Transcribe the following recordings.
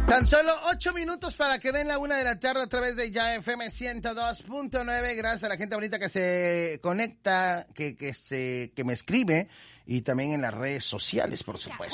Tan solo 8 minutos para que den la 1 de la tarde a través de Ya FM 102.9. Gracias a la gente bonita que se conecta, que me escribe y también en las redes sociales, por supuesto.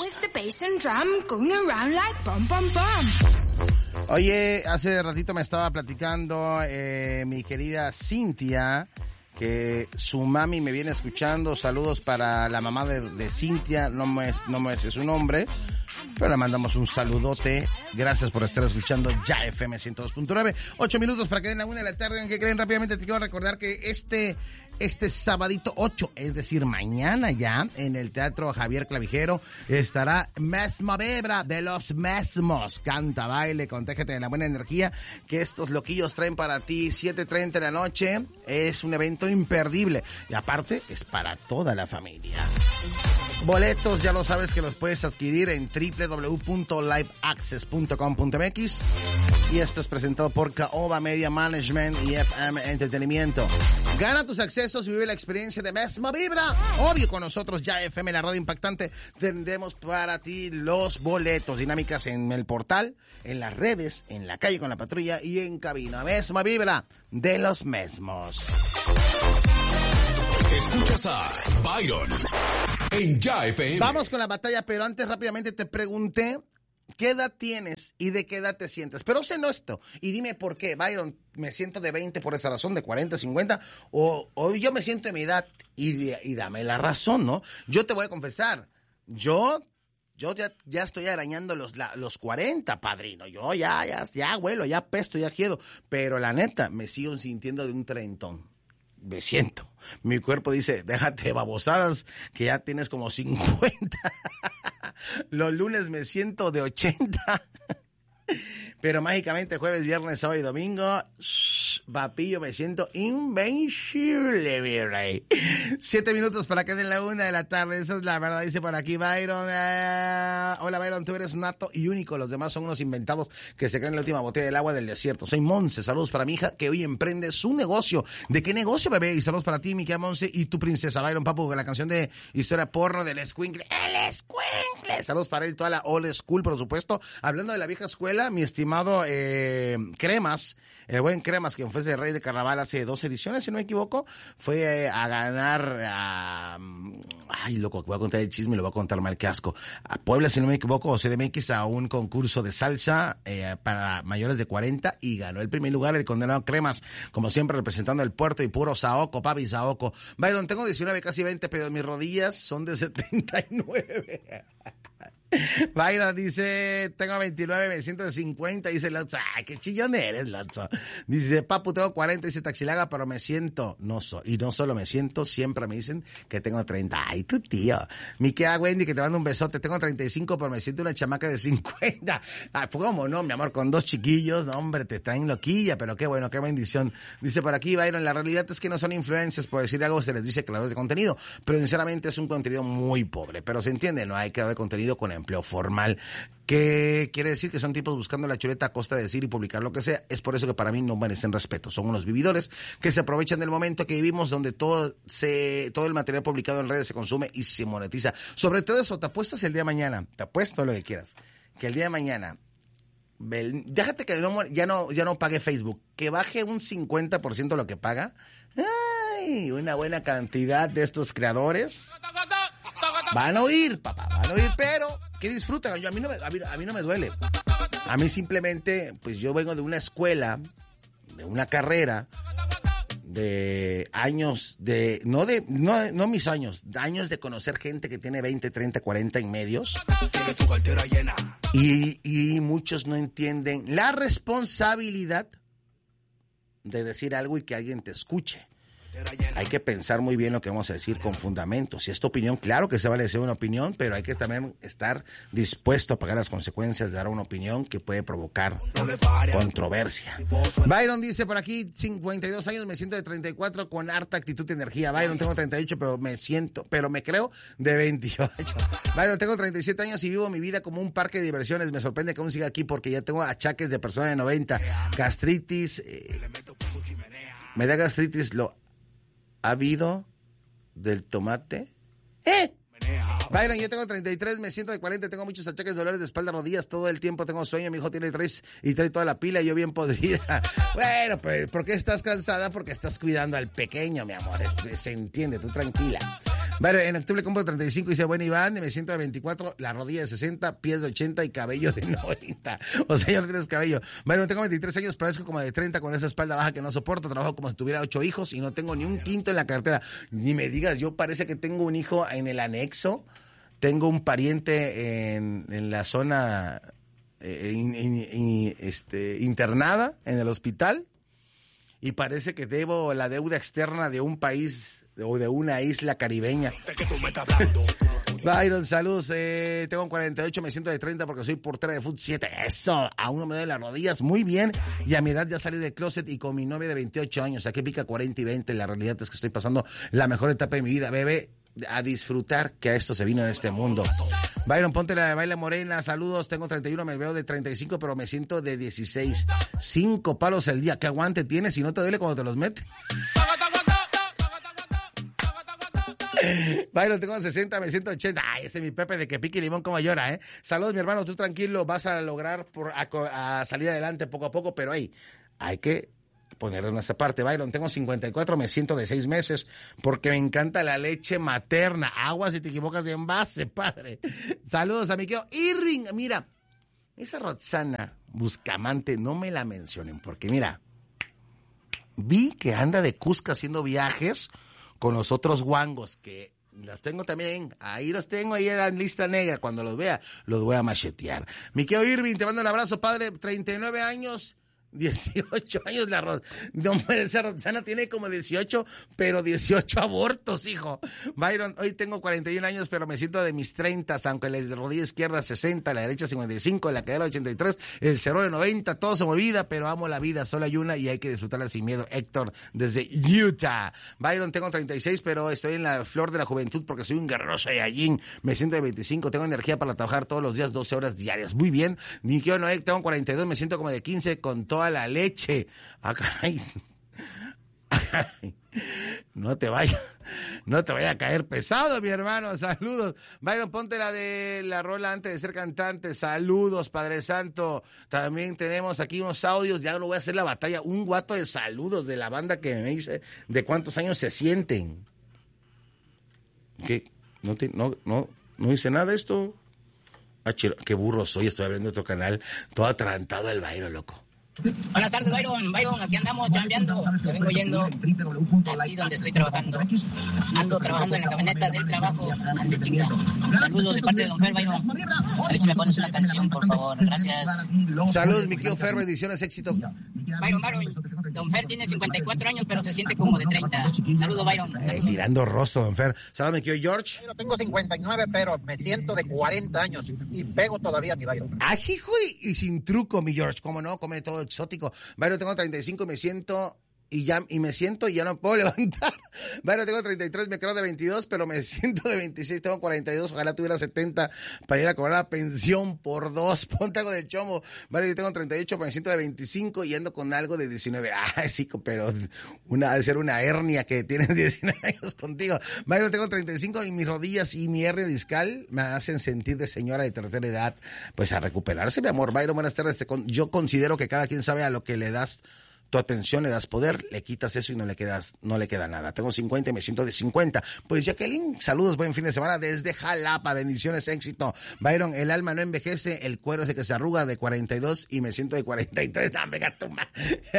Oye, hace ratito me estaba platicando mi querida Cintia que su mami me viene escuchando. Saludos para la mamá de Cintia, no me es su nombre, pero le mandamos un saludote. Gracias por estar escuchando Ya FM 102.9. 8 minutos para que den la 1 de la tarde. ¿En qué creen? Rápidamente te quiero recordar que este sabadito 8, es decir, mañana ya, en el Teatro Javier Clavijero, estará Mesma Vibra de los Mesmos. Canta, baile, contágiate de la buena energía que estos loquillos traen para ti. 7:30 de la noche. Es un evento imperdible. Y aparte, es para toda la familia. Boletos, ya lo sabes que los puedes adquirir en www.liveaccess.com.mx. Y esto es presentado por Caoba Media Management y FM Entretenimiento. Gana tus accesos y vive la experiencia de Mesma Vibra. Obvio, con nosotros, Ya FM, la radio impactante, tendremos para ti los boletos. Dinámicas en el portal, en las redes, en la calle con la patrulla y en cabina. Mesma Vibra de los Mesmos. Escuchas a Byron en Ya FM. Vamos con la batalla, pero antes rápidamente te pregunté ¿qué edad tienes y de qué edad te sientes? Pero sé esto y dime por qué. Byron, me siento de 20 por esa razón, de 40, 50, o yo me siento de mi edad y dame la razón, ¿no? Yo te voy a confesar, yo ya estoy arañando los 40, padrino. Yo ya abuelo, ya pesto, ya quedo. Pero la neta, me sigo sintiendo de un treintón. Me siento. Mi cuerpo dice, déjate babosadas, que ya tienes como 50. Los lunes me siento de 80. Pero mágicamente jueves, viernes, sábado y domingo, papillo, me siento invencible, mi rey. 7 minutos para que den la 1 de la tarde. Esa es la verdad, dice por aquí Byron. Hola Byron, tú eres nato y único. Los demás son unos inventados que se creen la última botella del agua del desierto. Soy Monse. Saludos para mi hija que hoy emprende su negocio. ¿De qué negocio, bebé? Y saludos para ti, mi querida Monse, y tu princesa Byron, papu, la canción de historia porno del Escuincle. ¡El Escuincle! Saludos para él, toda la old school, por supuesto. Hablando de la vieja escuela, mi estimado Cremas, el buen Cremas, quien fue el rey de carnaval hace 2 ediciones, si no me equivoco, fue a ganar ay, loco, voy a contar el chisme y lo voy a contar mal, qué asco. A Puebla, si no me equivoco, o CDMX, a un concurso de salsa para mayores de 40 y ganó el primer lugar el condenado Cremas, como siempre representando el puerto y puro Saoco, papi, Saoco. Byron, tengo 19, casi 20, pero mis rodillas son de 79. Byron dice, tengo 29, me siento de 50, dice Lotso. Ay, qué chillón eres, Lotso. Dice, papu, tengo 40, dice Taxilaga, pero me siento, no solo me siento, siempre me dicen que tengo 30. Ay, tu tío. Mi querida Wendy, que te mando un besote, tengo 35, pero me siento una chamaca de 50. Ay, pues cómo no, mi amor, con 2 chiquillos, no, hombre, te traen loquilla, pero qué bueno, qué bendición. Dice por aquí, Byron, la realidad es que no son influencers, por decir algo se les dice creadores de contenido, pero sinceramente es un contenido muy pobre, pero se entiende, no hay creador de contenido con empleo formal, que quiere decir que son tipos buscando la chuleta a costa de decir y publicar lo que sea. Es por eso que para mí no merecen respeto. Son unos vividores que se aprovechan del momento que vivimos, donde todo el material publicado en redes se consume y se monetiza. Sobre todo eso, te apuestas el día de mañana, te apuesto lo que quieras, que el día de mañana, déjate que ya no pague Facebook, que baje un 50% lo que paga. Ay, una buena cantidad de estos creadores van a oír, papá, pero que disfrutan. A mí no me duele. A mí simplemente, pues yo vengo de una escuela, de una carrera, de años no mis años, de años de conocer gente que tiene 20, 30, 40 en medios. Tiene tu cartera llena. Y muchos no entienden la responsabilidad de decir algo y que alguien te escuche. Hay que pensar muy bien lo que vamos a decir con fundamentos. Si es tu opinión, claro que se vale decir una opinión, pero hay que también estar dispuesto a pagar las consecuencias de dar una opinión que puede provocar controversia. Byron dice por aquí, 52 años, me siento de 34 con harta actitud y energía. Byron, tengo 38, pero me creo de 28. Byron, tengo 37 años y vivo mi vida como un parque de diversiones. Me sorprende que aún siga aquí porque ya tengo achaques de persona de 90. Gastritis, me da gastritis, ¿ha habido del tomate? Byron, yo tengo 33, me siento de 40, tengo muchos achaques, dolores de espalda, rodillas, todo el tiempo tengo sueño, mi hijo tiene 3 y trae toda la pila y yo bien podrida. Bueno, pues, ¿por qué estás cansada? Porque estás cuidando al pequeño, mi amor, se entiende, tú tranquila. Byron, en octubre compro 35, dice, bueno, Iván, me siento de 24, la rodilla de 60, pies de 80 y cabello de 90. O sea, ya no tienes cabello. Byron, tengo 23 años, parezco como de 30 con esa espalda baja que no soporto, trabajo como si tuviera 8 hijos y no tengo ni un quinto en la cartera. Ni me digas, yo parece que tengo un hijo en el anexo, tengo un pariente en la zona internada en el hospital y parece que debo la deuda externa de un país o de una isla caribeña. ¿De qué tú me estás hablando? Byron, saludos, tengo 48, me siento de 30 porque soy portera de fútbol 7, eso, aún no me duelen las rodillas, muy bien, y a mi edad ya salí del closet y con mi novia de 28 años, aquí pica 40 y 20, la realidad es que estoy pasando la mejor etapa de mi vida, bebé, a disfrutar que a esto se vino en este mundo. Byron, ponte la de Baila Morena, saludos, tengo 31, me veo de 35, pero me siento de 16, 5 palos al día, ¿qué aguante tienes si no te duele cuando te los metes? Byron, tengo 60, me siento 80. Ay, ese es mi Pepe de que pique limón como llora, ¿eh? Saludos, mi hermano, tú tranquilo, vas a lograr a salir adelante poco a poco, pero hay que poner de nuestra parte. Byron, tengo 54, me siento de 6 meses porque me encanta la leche materna. Agua si te equivocas de envase, padre. Saludos a mi querido Irving. Mira, esa Roxana Buscamante, no me la mencionen porque mira, vi que anda de Cusca haciendo viajes con los otros guangos, que las tengo también, ahí los tengo, ahí en la lista negra, cuando los vea, los voy a machetear. Mi querido Irving, te mando un abrazo, padre, 39 años, 18 años la Rosa. No, esa Roxana tiene como 18, pero 18 abortos, hijo. Byron, hoy tengo 41 años, pero me siento de mis 30, aunque la rodilla izquierda 60, la derecha 55, la cadera 83, el cerro de 90, todo se me olvida, pero amo la vida, solo hay una y hay que disfrutarla sin miedo. Héctor, desde Utah. Byron, tengo 36, pero estoy en la flor de la juventud porque soy un guerrero Saiyajin. Me siento de 25, tengo energía para trabajar todos los días, 12 horas diarias. Muy bien. Nikio Noé, tengo 42, me siento como de 15 con toda la leche. Ay, no te vaya a caer pesado, mi hermano. Saludos. Byron, ponte la de la rola antes de ser cantante. Saludos, Padre Santo. También tenemos aquí unos audios. Ya no voy a hacer la batalla. Un guato de saludos de la banda que me dice de cuántos años se sienten. ¿Qué? No dice nada de esto. Ah, qué burro soy. Estoy abriendo otro canal. Todo atarantado el Byron, loco. Buenas tardes, Byron. Byron, aquí andamos chambeando. Me vengo yendo aquí donde estoy trabajando. Ando trabajando en la camioneta del trabajo. Ande chinga. Saludos de parte de Don Fer, Byron. A ver si me pones una canción, por favor. Gracias. Saludos, mi querido Fer. Bendiciones, éxito. Byron. Don Fer tiene 54 años, pero se siente como de 30. Saludos, Byron. Tirando rostro, Don Fer. Saludos, mi querido George. Yo tengo 59, pero me siento de 40 años y pego todavía mi Byron. Ajijo y sin truco, mi George. ¿Cómo no? Come todo exótico. Byron, tengo 35 y me siento y ya no puedo levantar. Byron, tengo 33, me creo de 22, pero me siento de 26, tengo 42, ojalá tuviera 70 para ir a cobrar la pensión por 2. Ponte algo de chomo. Byron, yo tengo 38, pero me siento de 25 y ando con algo de 19. Sí, pero debe ser una hernia que tienes 19 años contigo. Byron, tengo 35 y mis rodillas y mi hernia discal me hacen sentir de señora de tercera edad, pues a recuperarse, mi amor. Byron, buenas tardes. Yo considero que cada quien sabe a lo que le das tu atención, le das poder, le quitas eso y no le queda nada. Tengo 50 y me siento de 50. Pues Jacqueline, saludos, buen fin de semana desde Jalapa, bendiciones, éxito. Byron, el alma no envejece, el cuero es de que se arruga, de 42 y me siento de 43. Dame gatuma.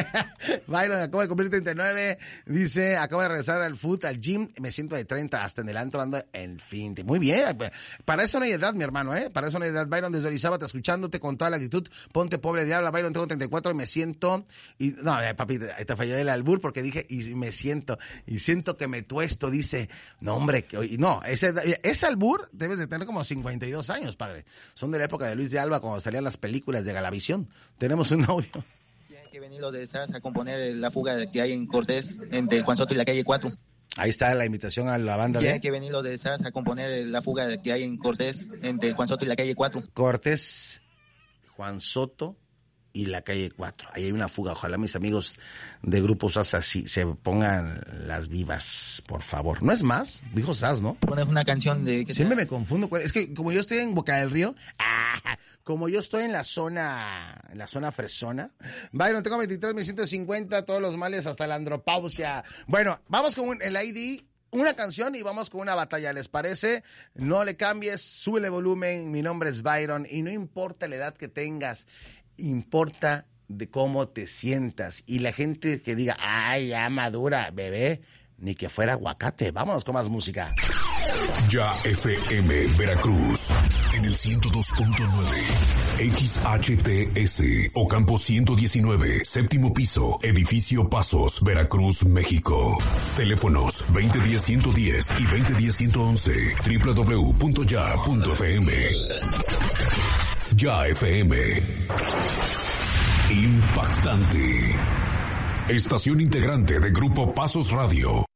Byron, acabo de cumplir 39, dice, acabo de regresar al gym, me siento de 30, hasta en el antro ando en fin. Muy bien, para eso no hay edad, mi hermano, para eso no hay edad. Byron, desde Elizabeth, escuchándote con toda la actitud, ponte pobre diabla. Byron, tengo 34 y me siento, y no, papi, te fallé el albur porque dije, y me siento, y siento que me tuesto, dice, no, hombre, no, ese albur debes de tener como 52 años, padre. Son de la época de Luis de Alba, cuando salían las películas de Galavisión. Tenemos un audio. Tiene que venir los de SAS a componer la fuga que hay en Cortés, entre Juan Soto y la calle 4. Ahí está la invitación a la banda. Tiene que venir los de SAS a componer la fuga que hay en Cortés, entre Juan Soto y la calle 4. Cortés, Juan Soto y la calle 4. Ahí hay una fuga. Ojalá mis amigos de Grupo SAS así se pongan las vivas, por favor. ¿No es más? Dijo SAS, ¿no? Pones una canción de... Siempre me confundo. Es que como yo estoy en Boca del Río, como yo estoy en la zona fresona. Byron, tengo 23, 150, todos los males hasta la andropausia. Bueno, vamos con el ID, una canción y vamos con una batalla, ¿les parece? No le cambies, súbele el volumen. Mi nombre es Byron y no importa la edad que tengas, importa de cómo te sientas. Y la gente que diga, ay, ya madura, bebé, ni que fuera aguacate. Vámonos con más música. Ya FM Veracruz en el 102.9 XHTS Ocampo 119 séptimo piso edificio Pasos Veracruz México. Teléfonos 2010-110 y 2010-111 www.ya.fm. Ya FM. Impactante. Estación integrante de Grupo Pasos Radio.